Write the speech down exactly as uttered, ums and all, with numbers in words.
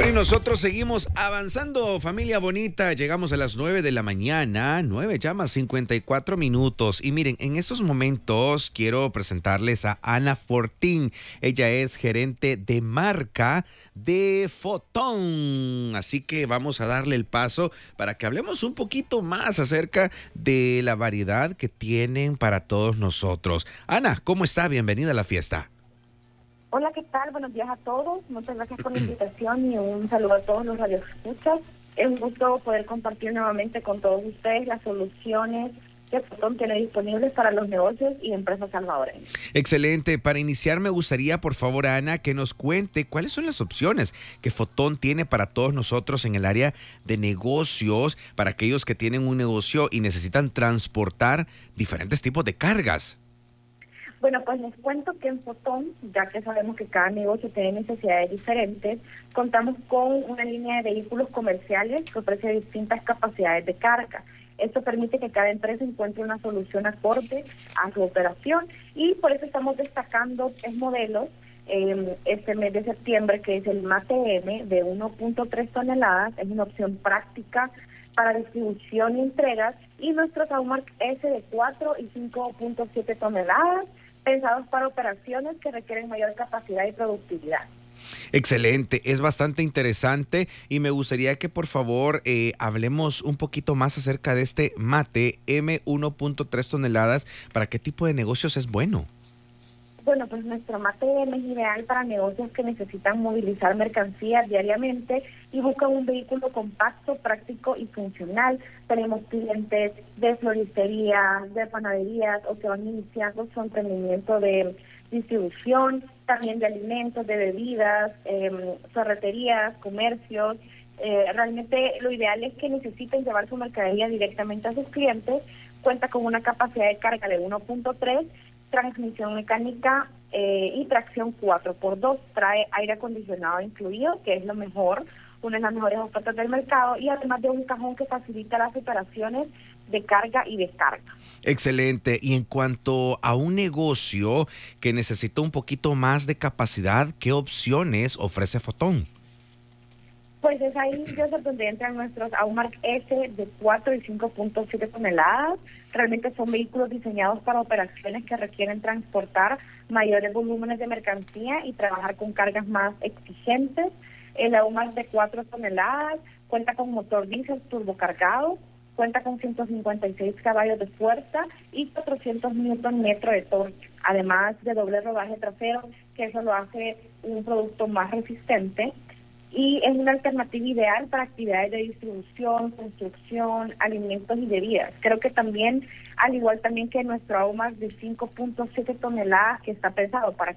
Bueno, y nosotros seguimos avanzando, familia bonita. Llegamos a las nueve de la mañana, nueve ya más cincuenta y cuatro minutos. Y miren, en estos momentos quiero presentarles a Ana Fortín. Ella es gerente de marca de Fotón. Así que vamos a darle el paso para que hablemos un poquito más acerca de la variedad que tienen para todos nosotros. Ana, ¿cómo está? Bienvenida a la fiesta. Hola, ¿qué tal? Buenos días a todos. Muchas gracias por la invitación y un saludo a todos los radioescuchas. Es un gusto poder compartir nuevamente con todos ustedes las soluciones que Fotón tiene disponibles para los negocios y empresas salvadoreñas. Excelente. Para iniciar, me gustaría, por favor, Ana, que nos cuente cuáles son las opciones que Fotón tiene para todos nosotros en el área de negocios, para aquellos que tienen un negocio y necesitan transportar diferentes tipos de cargas. Bueno, pues les cuento que en Fotón, ya que sabemos que cada negocio tiene necesidades diferentes, contamos con una línea de vehículos comerciales que ofrece distintas capacidades de carga. Esto permite que cada empresa encuentre una solución acorde a su operación y por eso estamos destacando tres modelos eh, este mes de septiembre, que es el Mate M de uno punto tres toneladas, es una opción práctica para distribución y entregas, y nuestros Aumark S de cuatro y cinco punto siete toneladas, pensados para operaciones que requieren mayor capacidad y productividad. Excelente, es bastante interesante y me gustaría que por favor eh, hablemos un poquito más acerca de este Mate M uno punto tres toneladas. ¿Para qué tipo de negocios es bueno? Bueno, pues nuestro Mate M es ideal para negocios que necesitan movilizar mercancías diariamente y buscan un vehículo compacto, práctico y funcional. Tenemos clientes de floristería, de panaderías o que van iniciando su emprendimiento de distribución, también de alimentos, de bebidas, eh, ferreterías, comercios. Eh, realmente lo ideal es que necesiten llevar su mercadería directamente a sus clientes. Cuenta con una capacidad de carga de uno punto tres, transmisión mecánica eh, y tracción cuatro por dos, trae aire acondicionado incluido, que es lo mejor, una de las mejores ofertas del mercado, y además de un cajón que facilita las operaciones de carga y descarga. Excelente. Y en cuanto a un negocio que necesita un poquito más de capacidad, ¿qué opciones ofrece Fotón? Pues es ahí yo sé donde entran nuestros Aumark S de cuatro y cinco punto siete toneladas. Realmente son vehículos diseñados para operaciones que requieren transportar mayores volúmenes de mercancía y trabajar con cargas más exigentes. El Aumark de cuatro toneladas cuenta con motor diésel turbocargado, cuenta con ciento cincuenta y seis caballos de fuerza y cuatrocientos newton metro de torque, además de doble rodaje trasero, que eso lo hace un producto más resistente. Y es una alternativa ideal para actividades de distribución, construcción, alimentos y bebidas. Creo que también, al igual también que nuestro Aumark de cinco punto siete toneladas, que está pensado para